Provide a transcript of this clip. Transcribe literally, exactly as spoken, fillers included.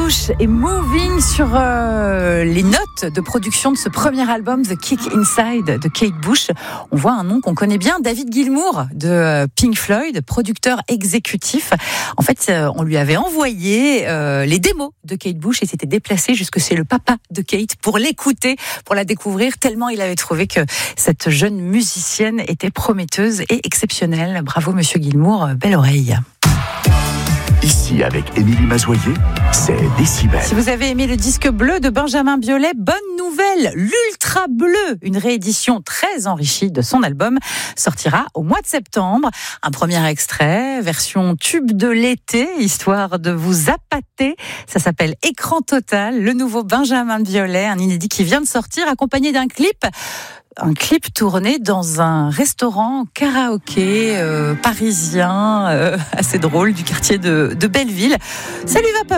Bush et Moving sur euh, les notes de production de ce premier album The Kick Inside de Kate Bush. On voit un nom qu'on connaît bien, David Gilmour de Pink Floyd, producteur exécutif. En fait, euh, on lui avait envoyé euh, les démos de Kate Bush et s'était déplacé jusque chez le papa de Kate pour l'écouter, pour la découvrir, tellement il avait trouvé que cette jeune musicienne était prometteuse et exceptionnelle. Bravo Monsieur Gilmour, belle oreille. Ici, avec Émilie Mazoyer, c'est Décibel. Si vous avez aimé le disque bleu de Benjamin Biolay, bonne nouvelle, l'Ultra Bleu, une réédition très enrichie de son album, sortira au mois de septembre. Un premier extrait, version tube de l'été, histoire de vous appâter. Ça s'appelle Écran Total, le nouveau Benjamin Biolay, un inédit qui vient de sortir, accompagné d'un clip. Un clip tourné dans un restaurant karaoké euh, parisien, euh, assez drôle, du quartier de, de Belleville. Ça lui va pas